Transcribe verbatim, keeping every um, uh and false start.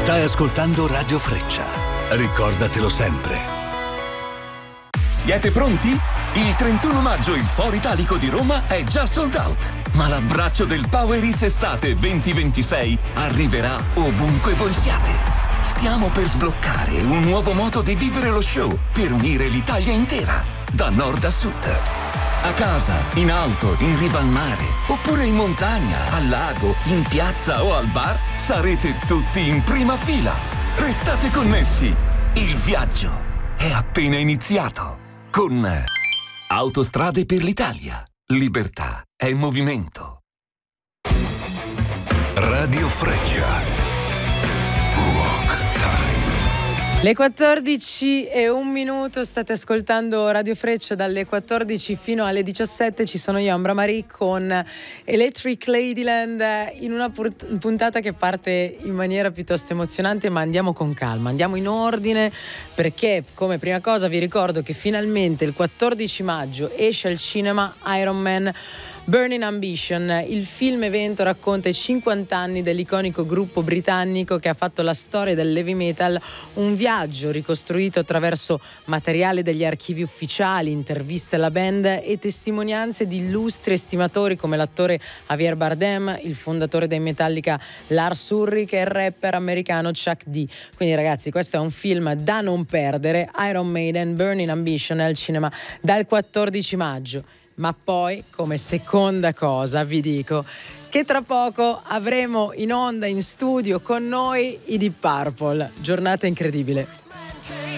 Stai ascoltando Radio Freccia. Ricordatelo sempre. Siete pronti? Il trentuno maggio il Foro Italico di Roma è già sold out. Ma l'abbraccio del Power Hits Estate venti ventisei arriverà ovunque voi siate. Stiamo per sbloccare un nuovo modo di vivere lo show per unire l'Italia intera, da nord a sud. A casa, in auto, in riva al mare, oppure in montagna, al lago, in piazza o al bar, sarete tutti in prima fila. Restate connessi. Il viaggio è appena iniziato. Con Autostrade per l'Italia. Libertà è movimento. Radio Freccia. Le quattordici e un minuto, state ascoltando Radio Freccia. Dalle quattordici fino alle diciassette ci sono io, Ambra Marie, con Electric Ladyland, in una puntata che parte in maniera piuttosto emozionante, ma andiamo con calma, andiamo in ordine, perché come prima cosa vi ricordo che finalmente il quattordici maggio esce al cinema Iron Man Burning Ambition. Il film evento racconta i cinquanta anni dell'iconico gruppo britannico che ha fatto la storia del heavy metal, un viaggio ricostruito attraverso materiale degli archivi ufficiali, interviste alla band e testimonianze di illustri estimatori come l'attore Javier Bardem, il fondatore dei Metallica Lars Ulrich e il rapper americano Chuck D. Quindi ragazzi, questo è un film da non perdere. Iron Maiden Burning Ambition è al cinema dal quattordici maggio. Ma poi, come seconda cosa, vi dico che tra poco avremo in onda, in studio con noi, i Deep Purple. Giornata incredibile.